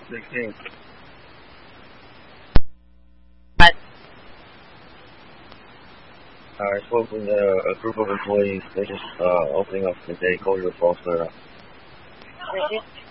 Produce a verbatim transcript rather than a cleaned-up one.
sixteen. What? I spoke with a, a group of employees. They're just uh, opening up the day closure false clear up.